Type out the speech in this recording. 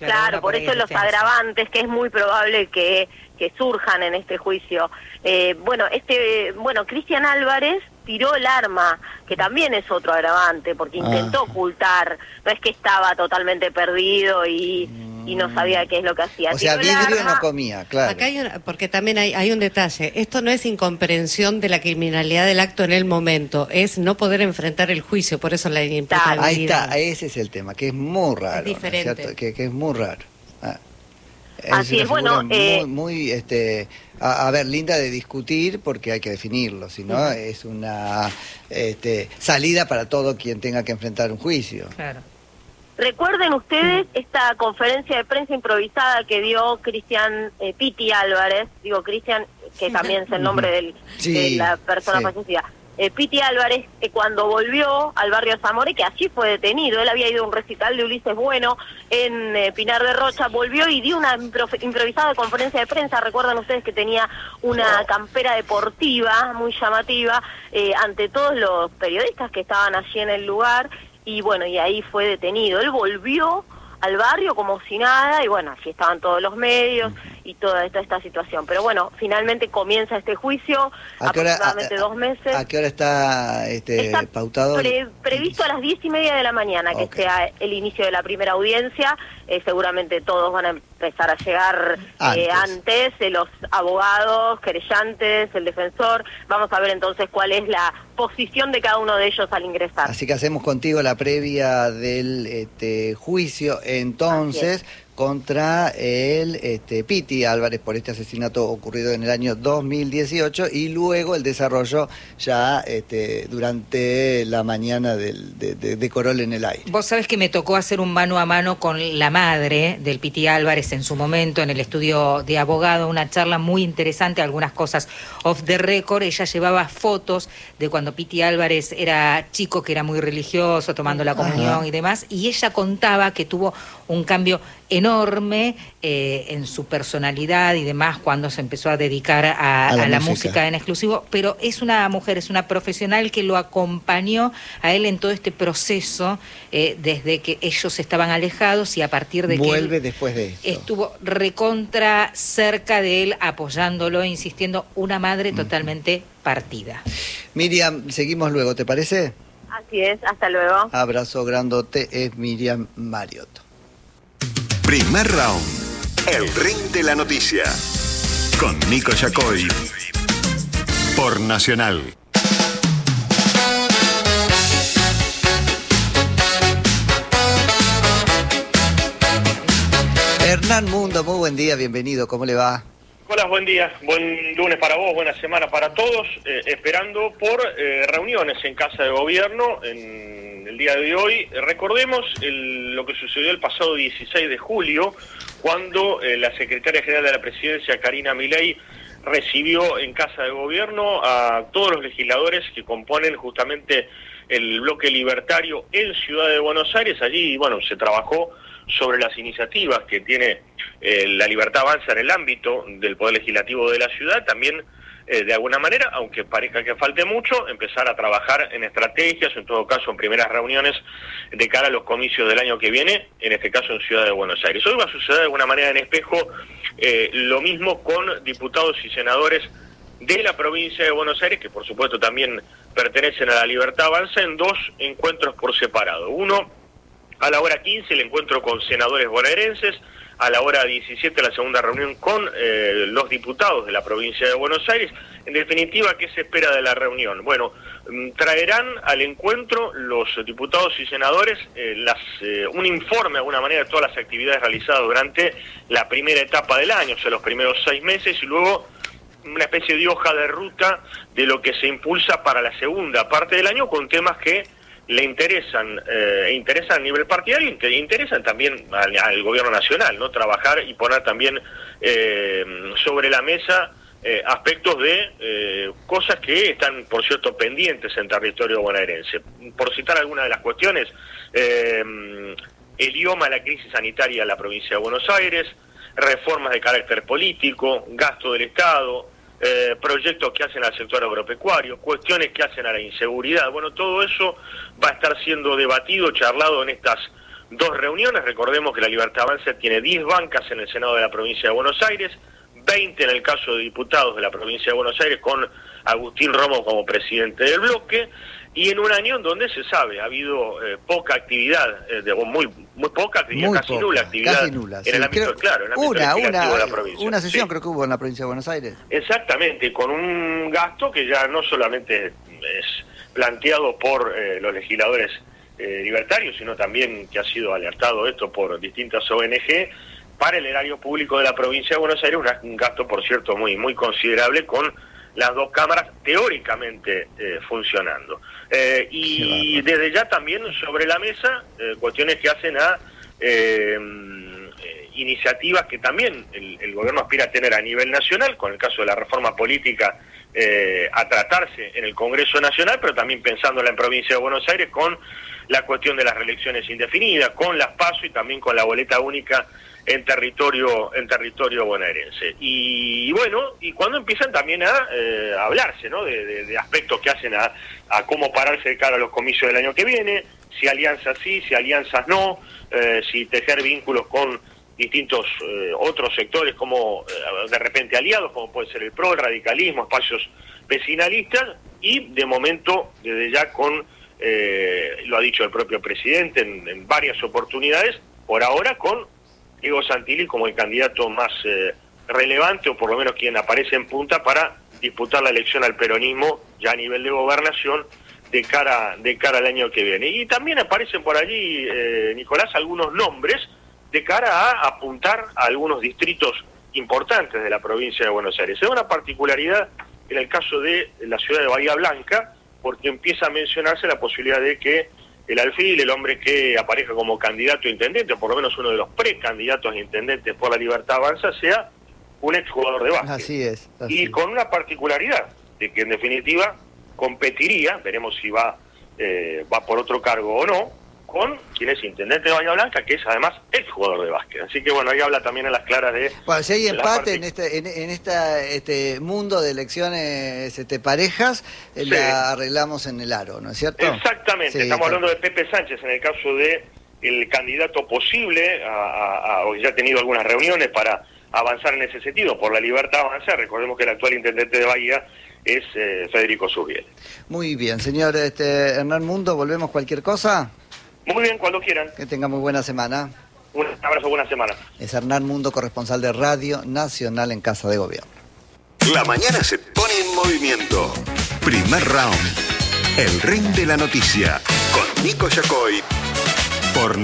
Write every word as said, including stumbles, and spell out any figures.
Claro, claro por, por eso los defensa. agravantes, que es muy probable que, que surjan en este juicio. Eh, bueno, este, bueno, Cristian Álvarez tiró el arma, que también es otro agravante, porque intentó ah. ocultar, no es que estaba totalmente perdido y, mm. y no sabía qué es lo que hacía. O sea, tiró vidrio no comía, claro. Acá hay una, porque también hay, hay un detalle, esto no es incomprensión de la criminalidad del acto en el momento, es no poder enfrentar el juicio, por eso la imputabilidad. Ahí está, ese es el tema, que es muy raro. Es diferente. ¿no? Que, que es muy raro. Ah. Es Así es, bueno, muy, eh... muy, este, a, a ver, linda de discutir porque hay que definirlo, si no uh-huh. es una este, salida para todo quien tenga que enfrentar un juicio. Claro. Recuerden ustedes esta conferencia de prensa improvisada que dio Cristian eh, Piti Álvarez, digo Cristian, que también es el nombre del, sí, de la persona sí. fallecida. Eh, Piti Álvarez, que cuando volvió al barrio Zamora, que allí fue detenido, él había ido a un recital de Ulises Bueno en eh, Pinar de Rocha, volvió y dio una impro improvisada conferencia de prensa. Recuerdan ustedes que tenía una campera deportiva muy llamativa eh, ante todos los periodistas que estaban allí en el lugar, y bueno, y ahí fue detenido. Él volvió al barrio como si nada, y bueno, allí estaban todos los medios y toda esta, esta situación. Pero bueno, finalmente comienza este juicio, aproximadamente hora, a, dos meses. ¿A qué hora está, este, está pautado? Pre, previsto a las diez y media de la mañana, que okay. sea el inicio de la primera audiencia. Eh, seguramente todos van a empezar a llegar antes, eh, antes eh, los abogados, querellantes, el defensor. Vamos a ver entonces cuál es la posición de cada uno de ellos al ingresar. Así que hacemos contigo la previa del este, juicio, entonces, contra el este, Piti Álvarez por este asesinato ocurrido en el año dos mil dieciocho, y luego el desarrollo ya este, durante la mañana del, de, de, de Corol en el aire. Vos sabés que me tocó hacer un mano a mano con la madre del Piti Álvarez en su momento en el estudio de abogado, una charla muy interesante, algunas cosas off the record. Ella llevaba fotos de cuando Piti Álvarez era chico, que era muy religioso, tomando la comunión Ajá. y demás, y ella contaba que tuvo un cambio enorme eh, en su personalidad y demás cuando se empezó a dedicar a, a, la, a la música. música en exclusivo, pero es una mujer, es una profesional que lo acompañó a él en todo este proceso eh, desde que ellos estaban alejados, y a partir de Vuelve que él después de esto. estuvo recontra cerca de él, apoyándolo, insistiendo, una madre mm. totalmente partida. Miriam, seguimos luego, ¿te parece? Así es, hasta luego. Abrazo grandote, es Miriam Mariotto. Primer round, el ring de la noticia, con Nico Yacoy, por Nacional. Hernán Mundo, muy buen día, bienvenido, ¿cómo le va? Hola, buen día, buen lunes para vos, buena semana para todos, eh, esperando por eh, reuniones en Casa de Gobierno en el día de hoy. Eh, recordemos el, lo que sucedió el pasado dieciséis de julio, cuando eh, la Secretaria General de la Presidencia, Karina Milei, recibió en Casa de Gobierno a todos los legisladores que componen justamente el bloque libertario en Ciudad de Buenos Aires. Allí, bueno, se trabajó sobre las iniciativas que tiene eh, la Libertad Avanza en el ámbito del Poder Legislativo de la ciudad, también eh, de alguna manera, aunque parezca que falte mucho, empezar a trabajar en estrategias, en todo caso en primeras reuniones de cara a los comicios del año que viene, en este caso en Ciudad de Buenos Aires. Hoy va a suceder de alguna manera en espejo eh, lo mismo con diputados y senadores de la provincia de Buenos Aires, que por supuesto también pertenecen a la Libertad Avanza, en dos encuentros por separado. Uno a la hora quince, el encuentro con senadores bonaerenses; a la hora diecisiete, la segunda reunión con eh, los diputados de la provincia de Buenos Aires. En definitiva, ¿qué se espera de la reunión? Bueno, traerán al encuentro los diputados y senadores eh, las, eh, un informe, de alguna manera, de todas las actividades realizadas durante la primera etapa del año, o sea, los primeros seis meses, y luego una especie de hoja de ruta de lo que se impulsa para la segunda parte del año, con temas que le interesan, eh, interesan a nivel partidario, e interesan también al, al gobierno nacional, ¿no? Trabajar y poner también eh, sobre la mesa eh, aspectos de eh, cosas que están, por cierto, pendientes en territorio bonaerense. Por citar algunas de las cuestiones, eh, el idioma, la crisis sanitaria en la provincia de Buenos Aires, reformas de carácter político, gasto del Estado, Eh, proyectos que hacen al sector agropecuario, cuestiones que hacen a la inseguridad. Bueno, todo eso va a estar siendo debatido, charlado en estas dos reuniones. Recordemos que la Libertad Avanza tiene diez bancas en el Senado de la provincia de Buenos Aires, veinte en el caso de diputados de la provincia de Buenos Aires, con Agustín Romo como presidente del bloque, y en un año en donde se sabe, ha habido eh, poca actividad, eh, de, muy muy poca, diría Muy casi poca, nula actividad casi nula, en sí. el ámbito, Creo, claro, en el ámbito una, legislativo una, de la provincia. una sesión Sí. creo que hubo en la provincia de Buenos Aires. Exactamente, con un gasto que ya no solamente es planteado por eh, los legisladores eh, libertarios, sino también que ha sido alertado esto por distintas O N G, para el erario público de la provincia de Buenos Aires, un gasto, por cierto, muy muy considerable, con las dos cámaras teóricamente eh, funcionando. Eh, y desde ya también sobre la mesa eh, cuestiones que hacen a eh, eh, iniciativas que también el, el gobierno aspira a tener a nivel nacional, con el caso de la reforma política eh, a tratarse en el Congreso Nacional, pero también pensándola en provincia de Buenos Aires, con la cuestión de las reelecciones indefinidas, con las PASO y también con la boleta única en territorio en territorio bonaerense. Y, y bueno, y cuando empiezan también a eh, hablarse, ¿no?, de, de, de aspectos que hacen a, a cómo pararse de cara a los comicios del año que viene, si alianzas sí, si alianzas no, eh, si tejer vínculos con distintos eh, otros sectores, como eh, de repente aliados, como puede ser el PRO, el radicalismo, espacios vecinalistas, y de momento, desde ya con, eh, lo ha dicho el propio presidente en, en varias oportunidades, por ahora con Diego Santilli como el candidato más eh, relevante, o por lo menos quien aparece en punta para disputar la elección al peronismo ya a nivel de gobernación de cara de cara al año que viene. Y también aparecen por allí, eh, Nicolás, algunos nombres de cara a apuntar a algunos distritos importantes de la provincia de Buenos Aires. Es una particularidad en el caso de la ciudad de Bahía Blanca, porque empieza a mencionarse la posibilidad de que el alfil, el hombre que aparezca como candidato a intendente, o por lo menos uno de los precandidatos a intendentes por la Libertad Avanza, sea un exjugador de básquet. Así es. Así y es. con una particularidad, de que en definitiva competiría, veremos si va eh, va por otro cargo o no, con quien es intendente de Bahía Blanca, que es además exjugador de básquet. Así que bueno, ahí habla también a las claras de... Bueno, si hay empate partic- en este en, en esta este mundo de elecciones este, parejas, eh, Sí. la arreglamos en el aro, ¿no es cierto? Exactamente, Sí, estamos está- hablando de Pepe Sánchez en el caso de el candidato posible, a, a, a, o ya ha tenido algunas reuniones para avanzar en ese sentido, por la Libertad Avanza. Recordemos que el actual intendente de Bahía es eh, Federico Subiel. Muy bien, señor este, Hernán Mundo, volvemos cualquier cosa. Muy bien, cuando quieran. Que tenga muy buena semana. Un abrazo, buena semana. Es Hernán Mundo, corresponsal de Radio Nacional en Casa de Gobierno. La mañana se pone en movimiento. Primer round. El ring de la noticia. Con Nico Yacoy